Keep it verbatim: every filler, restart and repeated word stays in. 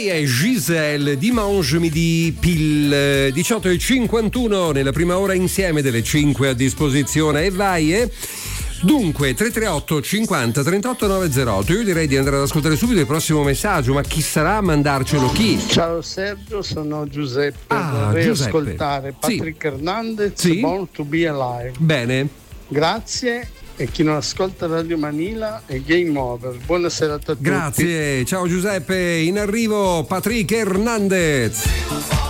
Lei è Giselle Dimanche Midi Pile, diciotto e cinquantuno nella prima ora insieme delle cinque a disposizione, e vai eh? Dunque tre tre otto cinquanta trentotto novecentotto. Io direi di andare ad ascoltare subito il prossimo messaggio, ma chi sarà a mandarcelo? Chi? Ciao Sergio, sono Giuseppe. Ah, vorrei Giuseppe. ascoltare Patrick Sì. Hernandez, Sì. Born to be Alive. Bene. Grazie, e chi non ascolta Radio Manila è game over. Buonasera a tutti. Grazie, ciao Giuseppe. In arrivo Patrick Hernandez.